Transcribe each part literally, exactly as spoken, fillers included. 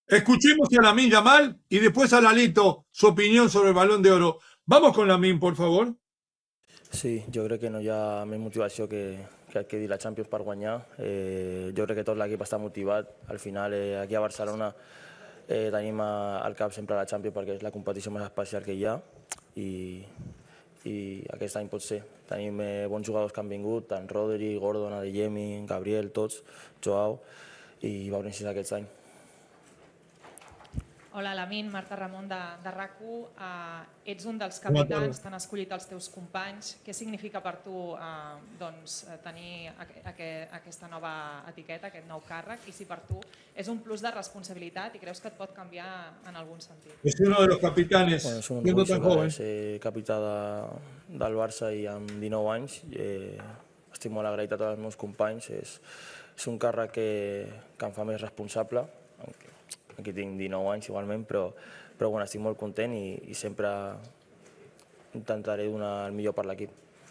Escuchemos a Lamine Yamal y después a Lalito su opinió sobre el Balón de Oro. Vamos con Lamine, por favor. Sí, jo crec que no hi ha més motivació que, que adquirir la Champions per guanyar. Eh, jo crec que tot l'equip està motivat. Al final, eh, aquí a Barcelona eh, tenim al cap sempre la Champions perquè és la competició més especial que hi ha i, i aquest any pot ser. Tenim eh, bons jugadors que han vingut, tant Rodri, Gordon, Adeyemi, Gabriel, tots, Joao, i veurem si és aquest any. Hola, Lamine, Marta Ramon de, de RAC u. Uh, ets un dels capitans, t'han escollit els teus companys. Què significa per tu uh, doncs, tenir aqu aqu aquesta nova etiqueta, aquest nou càrrec? I si per tu és un plus de responsabilitat i creus que et pot canviar en algun sentit? És un dels capitanes, bueno, és un siendo tan joven. Ser capità de, del Barça i amb dinou anys. Eh, estic molt agraït a tots els meus companys. És, és un càrrec que, que em fa més responsable. Aquí tinc dinou anys igualment, però, però bueno, estic molt content i, i sempre intentaré donar el millor per l'equip.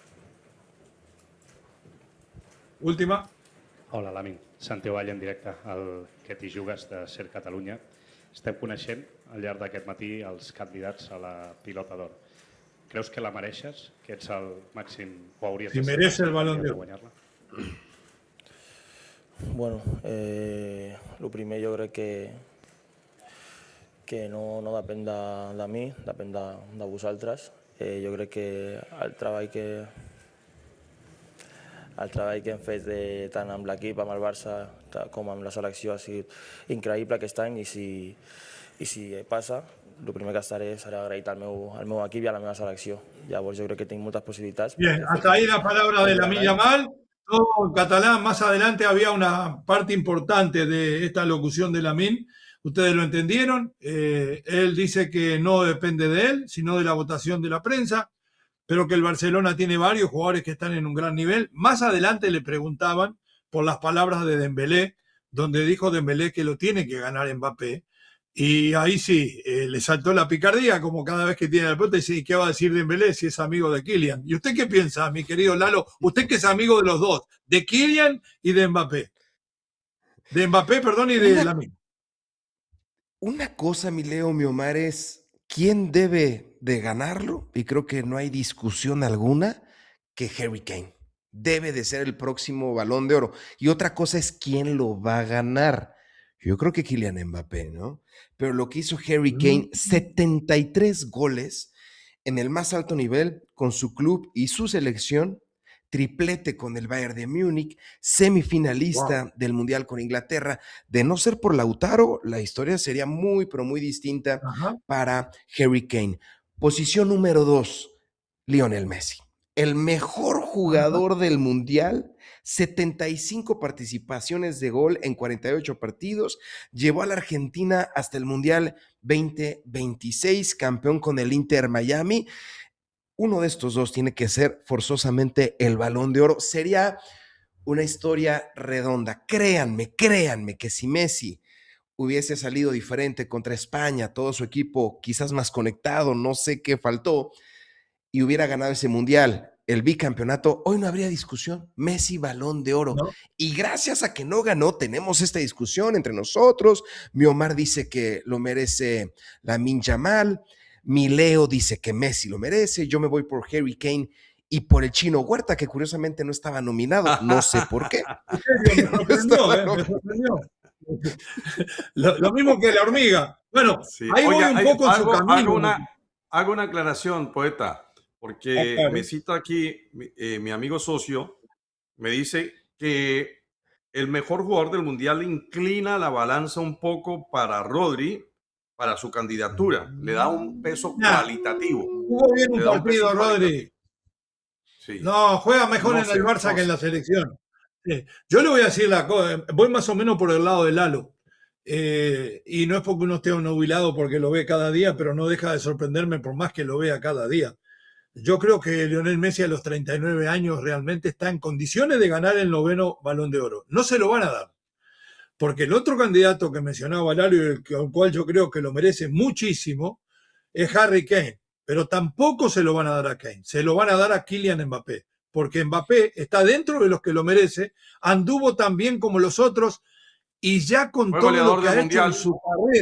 Última. Hola, Lamine. Santi Vall en directe, el que t'hi jugues de Ser Catalunya. Estem coneixent al llarg d'aquest matí els candidats a la Pilota d'Or. Creus que la mereixes? Que ets el màxim o hauries si de ser merece el Balón de guanyar-la? Bueno, eh, el primer jo crec que que no, no depèn de, de mi, depèn de, de vosaltres. Eh, jo crec que el treball que, el treball que hem fet de, tant amb l'equip, amb el Barça, com amb la selecció ha sigut increïble aquest any i si, i si passa, el primer que estaré serà agraït al meu, al meu equip i a la meva selecció. Llavors jo crec que tinc moltes possibilitats. Bien, hasta ahí la palabra de Lamine Yamal. Todo en catalán, más adelante había una parte importante de esta locución de Lamine. Ustedes lo entendieron. Eh, él dice que no depende de él, sino de la votación de la prensa, pero que el Barcelona tiene varios jugadores que están en un gran nivel. Más adelante le preguntaban por las palabras de Dembélé, donde dijo Dembélé que lo tiene que ganar Mbappé. Y ahí sí, eh, le saltó la picardía, como cada vez que tiene la pelota, y dice, ¿qué va a decir Dembélé si es amigo de Kylian? ¿Y usted qué piensa, mi querido Lalo? Usted que es amigo de los dos, de Kylian y de Mbappé. De Mbappé, perdón, y de Lamine. Una cosa, mi Leo, mi Omar, es quién debe de ganarlo, y creo que no hay discusión alguna, que Harry Kane. Debe de ser el próximo Balón de Oro. Y otra cosa es quién lo va a ganar. Yo creo que Kylian Mbappé, ¿no? Pero lo que hizo Harry Kane, setenta y tres goles en el más alto nivel con su club y su selección, triplete con el Bayern de Múnich, semifinalista wow. del Mundial con Inglaterra. De no ser por Lautaro, la historia sería muy, pero muy distinta Ajá. para Harry Kane. Posición número dos, Lionel Messi. El mejor jugador Ajá. del Mundial, setenta y cinco participaciones de gol en cuarenta y ocho partidos, llevó a la Argentina hasta el Mundial veinte veintiséis, campeón con el Inter Miami. Uno de estos dos tiene que ser forzosamente el Balón de Oro. Sería una historia redonda. Créanme, créanme que si Messi hubiese salido diferente contra España, todo su equipo quizás más conectado, no sé qué faltó, y hubiera ganado ese Mundial, el bicampeonato, hoy no habría discusión. Messi, Balón de Oro. ¿No? Y gracias a que no ganó, tenemos esta discusión entre nosotros. Mi Omar dice que lo merece Lamine Yamal. Mi Leo dice que Messi lo merece, yo me voy por Harry Kane y por el Chino Huerta, que curiosamente no estaba nominado, no sé por qué. Me sorprendió, eh, me sorprendió. Lo, lo mismo que la hormiga. Bueno, sí. ahí Oiga, voy un poco hay, en su hago, camino. Hago una, hago una aclaración, poeta, porque ah, me cita aquí eh, mi amigo socio, me dice que el mejor jugador del Mundial inclina la balanza un poco para Rodri, para su candidatura, le da un peso nah, cualitativo. Jugó bien un partido, un Rodri. Sí. No, juega mejor no en sé, el Barça no que en la selección. Sí. Yo le voy a decir la cosa, voy más o menos por el lado de Lalo. Eh, y no es porque uno esté nubilado porque lo ve cada día, pero no deja de sorprenderme por más que lo vea cada día. Yo creo que Lionel Messi a los treinta y nueve años realmente está en condiciones de ganar el noveno Balón de Oro. No se lo van a dar. Porque el otro candidato que mencionaba Lalo, y el cual yo creo que lo merece muchísimo, es Harry Kane. Pero tampoco se lo van a dar a Kane, se lo van a dar a Kylian Mbappé. Porque Mbappé está dentro de los que lo merece, anduvo tan bien como los otros y ya con Fue todo lo que ha hecho en su carrera.